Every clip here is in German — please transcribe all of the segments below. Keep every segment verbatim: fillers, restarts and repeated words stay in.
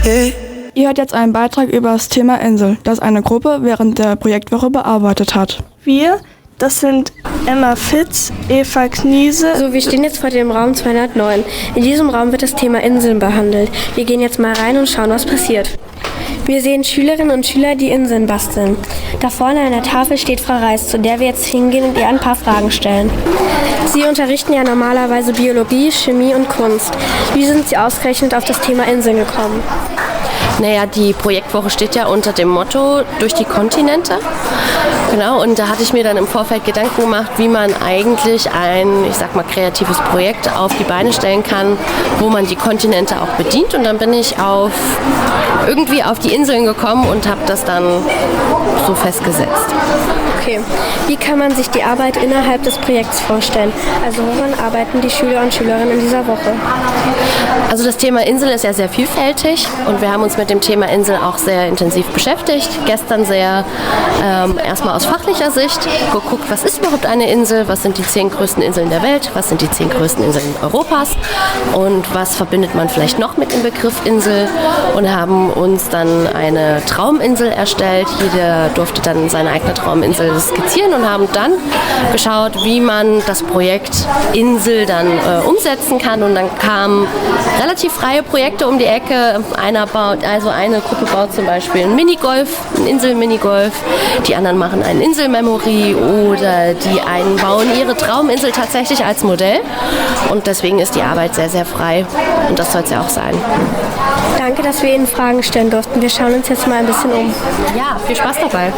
Hey. Ihr hört jetzt einen Beitrag über das Thema Insel, das eine Gruppe während der Projektwoche bearbeitet hat. Wir, das sind Emma Fitz, Eva Kniese. So, wir stehen jetzt vor dem Raum zweihundertneun. In diesem Raum wird das Thema Inseln behandelt. Wir gehen jetzt mal rein und schauen, was passiert. Wir sehen Schülerinnen und Schüler, die Inseln basteln. Da vorne an der Tafel steht Frau Reis, zu der wir jetzt hingehen und ihr ein paar Fragen stellen. Sie unterrichten ja normalerweise Biologie, Chemie und Kunst. Wie sind Sie ausgerechnet auf das Thema Inseln gekommen? Naja, die Projektwoche steht ja unter dem Motto durch die Kontinente. Genau, und da hatte ich mir dann im Vorfeld Gedanken gemacht, wie man eigentlich ein, ich sag mal, kreatives Projekt auf die Beine stellen kann, wo man die Kontinente auch bedient. Und dann bin ich auf irgendwie auf die Inseln gekommen und habe das dann so festgesetzt. Okay, wie kann man sich die Arbeit innerhalb des Projekts vorstellen? Also woran arbeiten die Schüler und Schülerinnen in dieser Woche? Also das Thema Insel ist ja sehr vielfältig und wir haben uns mit dem Thema Insel auch sehr intensiv beschäftigt. Gestern sehr ähm, erstmal aus fachlicher Sicht geguckt, was ist überhaupt eine Insel, was sind die zehn größten Inseln der Welt, was sind die zehn größten Inseln Europas und was verbindet man vielleicht noch mit dem Begriff Insel, und haben uns dann eine Trauminsel erstellt. Jeder durfte dann seine eigene Trauminsel skizzieren und haben dann geschaut, wie man das Projekt Insel dann äh, umsetzen kann, und dann kamen relativ freie Projekte um die Ecke. Einer baut, also eine Gruppe baut zum Beispiel ein Minigolf, ein Insel-Minigolf, die anderen machen ein Insel-Memory oder die einen bauen ihre Trauminsel tatsächlich als Modell, und deswegen ist die Arbeit sehr, sehr frei, und das soll es ja auch sein. Danke, dass wir Ihnen Fragen stellen durften. Wir schauen uns jetzt mal ein bisschen um. Ja, viel Spaß dabei.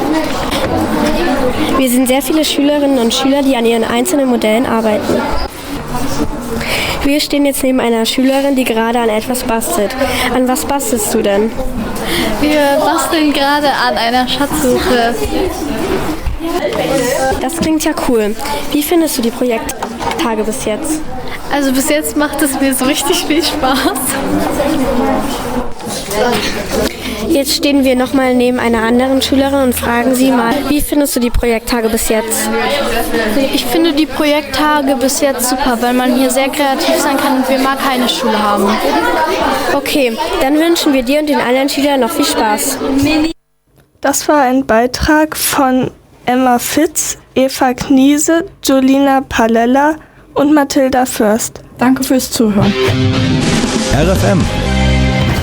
Wir sind sehr viele Schülerinnen und Schüler, die an ihren einzelnen Modellen arbeiten. Wir stehen jetzt neben einer Schülerin, die gerade an etwas bastelt. An was bastelst du denn? Wir basteln gerade an einer Schatzsuche. Das klingt ja cool. Wie findest du die Projekttage bis jetzt? Also bis jetzt macht es mir so richtig viel Spaß. Jetzt stehen wir nochmal neben einer anderen Schülerin und fragen sie mal, wie findest du die Projekttage bis jetzt? Ich finde die Projekttage bis jetzt super, weil man hier sehr kreativ sein kann und wir mal keine Schule haben. Okay, dann wünschen wir dir und den anderen Schülern noch viel Spaß. Das war ein Beitrag von Emma Fitz, Eva Kniese, Jolina Palella und Mathilda Fürst. Danke fürs Zuhören. R F M